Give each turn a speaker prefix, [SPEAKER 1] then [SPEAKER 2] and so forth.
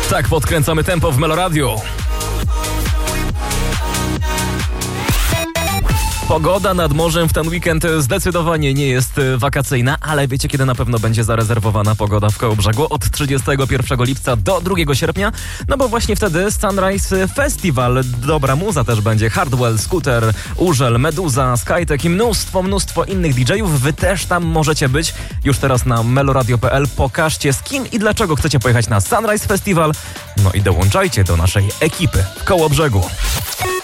[SPEAKER 1] Tak podkręcamy tempo w Meloradiu. Pogoda nad morzem w ten weekend zdecydowanie nie jest wakacyjna, ale wiecie, kiedy na pewno będzie zarezerwowana pogoda w Kołobrzegu? Od 31 lipca do 2 sierpnia, no bo właśnie wtedy Sunrise Festival. Dobra muza też będzie. Hardwell, Scooter, Urzel, Meduza, Skytek i mnóstwo innych DJ-ów. Wy też tam możecie być. Już teraz na meloradio.pl pokażcie, z kim i dlaczego chcecie pojechać na Sunrise Festival. No i dołączajcie do naszej ekipy w Kołobrzegu.